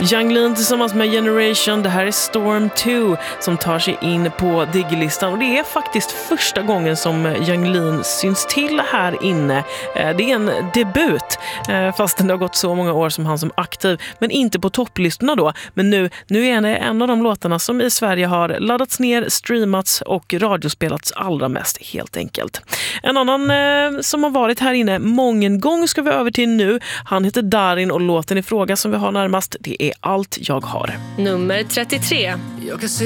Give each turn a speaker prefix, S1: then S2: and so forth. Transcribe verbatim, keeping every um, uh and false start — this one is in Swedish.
S1: Yung Lean tillsammans med Generation, det här är Storm två som tar sig in på Diggy-listan och det är faktiskt första gången som Yung Lean syns till här inne. Det är en debut, fast det har gått så många år som han som aktiv, men inte på topplistorna då. Men nu, nu är det en av de låtarna som i Sverige har laddats ner, streamats och radiospelats allra mest helt enkelt. En annan eh, som har varit här inne mången gång ska vi över till nu. Han heter Darin och låten i fråga som vi har närmast, det är Allt jag har.
S2: Nummer trettiotre.
S3: Jag kan se